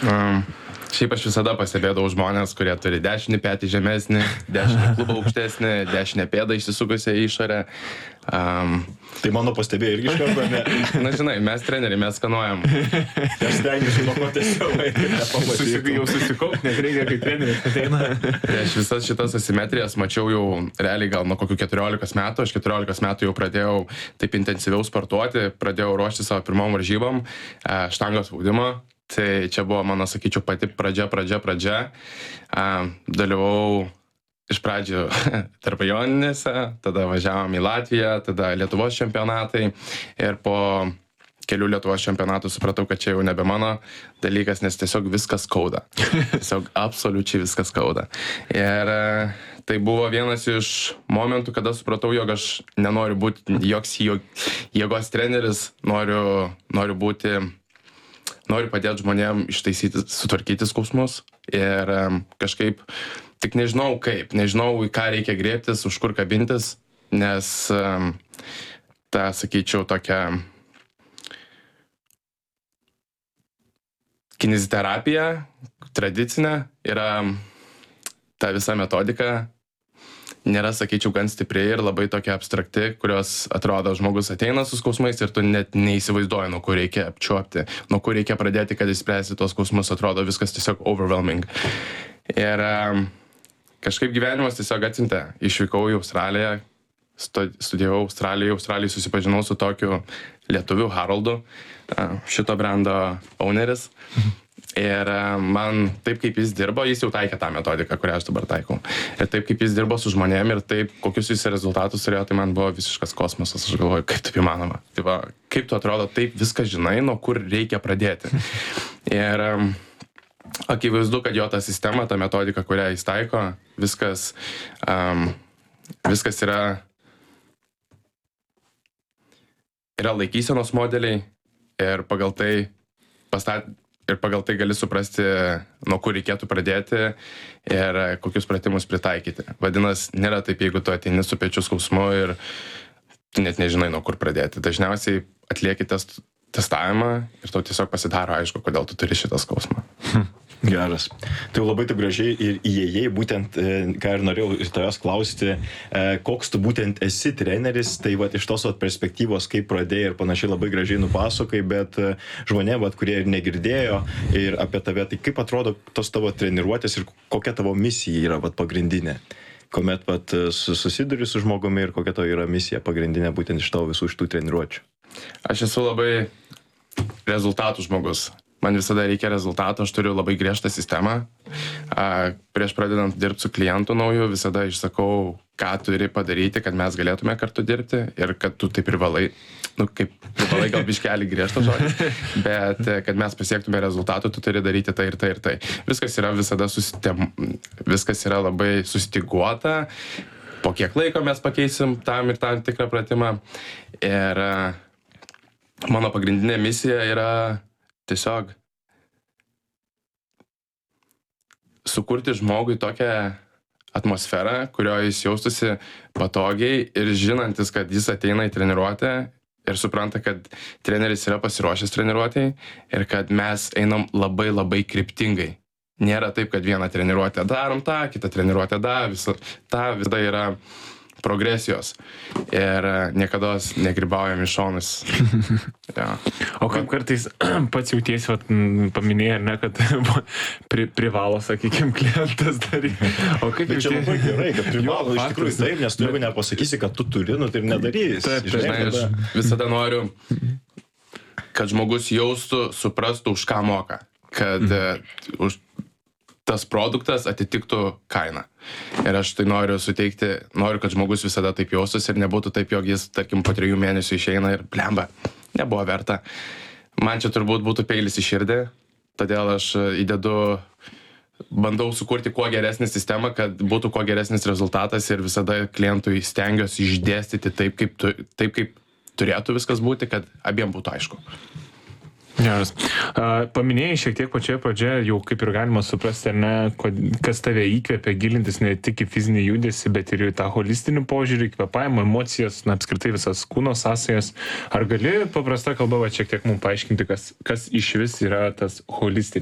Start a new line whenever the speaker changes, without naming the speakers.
Šiaip aš visada pastebėdavau žmonės, kurie turi dešinį petį žemesnį, dešinį klubą aukštesnį, dešinę pėdą išsisukusią į išorę.
Tai mano pastebėjo irgi iš karto, ne?
Na žinai, mes treneriai, mes skanuojam.
Aš stengiuosi nuo ko tiesiog
Jau susikaupti, nes reikia, kai treneris ateina.
Tai aš visas šitas asimetrijas mačiau jau realiai gal nuo kokių 14 metų. Aš 14 metų jau pradėjau taip intensyviau sportuoti, pradėjau ruošti savo pirmom varžybom, štangos spaudimo. Tai čia buvo mano, sakyčiau, pati pradžia. Dalyvau iš pradžių tarp rajoninėse, tada važiavom į Latviją, tada Lietuvos čempionatai ir po kelių Lietuvos čempionatų supratau, kad čia jau nebe mano dalykas, nes tiesiog viskas skauda. Tiesiog absoliučiai viskas skauda. Ir tai buvo vienas iš momentų, kada supratau, jog aš nenoriu būti joks jėgos treneris, noriu padėti žmonėm ištaisyti, sutvarkyti skausmus ir kažkaip tik nežinau į ką reikia griebtis, už kur kabintis, nes ta, sakyčiau, tokia kineziterapija tradicinė yra ta visa metodika. Nėra, sakyčiau, gan stipri ir labai tokia abstrakti, kurios atrodo žmogus ateina su skausmais ir tu net neįsivaizduoji, nuo kur reikia apčiuopti, nuo kur reikia pradėti, kad išspręsti tos skausmus, atrodo viskas tiesiog overwhelming. Ir kažkaip gyvenimas tiesiog atsiuntė. Išvykau į Australiją, studijavau Australijai susipažinau su tokiu lietuviu Haroldu, šito brando owneris. Ir man taip, kaip jis dirbo, jis jau taikė tą metodiką, kurią aš dabar taikau. Ir taip, kaip jis dirbo su žmonėm ir taip, kokius jis rezultatus turėjo, tai man buvo visiškas kosmosas. Aš galvoju, kaip taip įmanoma. Tai va, kaip tu atrodo, taip viską žinai, nuo kur reikia pradėti. Ir akivaizdu, kad jo ta sistema, ta metodika, kurią jis taiko, viskas yra laikysenos modeliai ir pagal tai gali suprasti, nuo kur reikėtų pradėti ir kokius pratimus pritaikyti. Vadinasi, nėra taip, jeigu tu ateini su pečių skausmu ir tu net nežinai, nuo kur pradėti. Dažniausiai atlieki testavimą ir tau tiesiog pasidaro aišku, kodėl tu turi šitą skausmą.
Geras. Tai labai taip gražiai ir įėjai, būtent, ką ir norėjau tavęs klausti, koks tu būtent esi treneris, tai vat, iš tos perspektyvos, kaip pradėjai ir panašiai labai gražiai nupasakai, bet žmonėm, kurie ir negirdėjo ir apie tave, tai kaip atrodo tos tavo treniruotės ir kokia tavo misija yra pagrindinė, kuomet susiduri su žmogumi ir kokia tavo yra misija pagrindinė būtent iš tavo visų šitų treniruočių.
Aš esu labai rezultatų žmogus. Man visada reikia rezultato, aš turiu labai griežtą sistemą. Prieš pradedant dirbti su klientu nauju, visada išsakau, ką turi padaryti, kad mes galėtume kartu dirbti ir kad tu tai privalai, privalai gal biškelį griežtą žodį, bet kad mes pasiektume rezultatų, tu turi daryti tai ir tai ir tai. Viskas yra visada viskas yra labai susistiguota, po kiek laiko mes pakeisim tam ir tam tikrą pratimą. Ir mano pagrindinė misija yra tiesiog sukurti žmogui tokią atmosferą, kurioje jis jaustųsi patogiai ir žinantis, kad jis ateina į treniruotę ir supranta, kad treneris yra pasiruošęs treniruotėjai ir kad mes einam labai labai kryptingai. Nėra taip, kad vieną treniruotę darom tą, kitą treniruotę visada yra progresijos ir niekada negrybaujam iš šonus. Ja.
O kaip kartais pats jautiesi, paminėjai, ar ne, kad privalo, sakykime, klientas daryti. O kaip
bet čia labai gerai, kad privalo, iš tikrųjų taip, nes tu jeigu nepasakysi, kad tu turi, tai ir nedarys.
Taip, aš visada noriu, kad žmogus jaustų, suprastų, už ką moka. Kad tas produktas atitiktų kainą. Ir aš tai noriu kad žmogus visada taip jaustųsi ir nebūtų taip, jog jis, tarkim, po 3 mėnesių išeina ir blemba, nebuvo verta. Man čia turbūt būtų peilis į širdį, todėl aš bandau sukurti kuo geresnį sistemą, kad būtų kuo geresnis rezultatas ir visada klientui stengiuosi išdėstyti taip, kaip turėtų viskas būti, kad abiem būtų aišku.
Geras. Paminėjai šiek tiek pačioje pradžioje, jau kaip ir galima suprasti, ar ne, kas tave įkvėpia gilintis ne tik į fizinį judesį, bet ir į tą holistinį požiūrį, kvėpavimą, emocijas, apskritai visas kūno sąsajas. Ar gali paprasta kalba šiek tiek mums paaiškinti, kas iš vis yra tas holistinis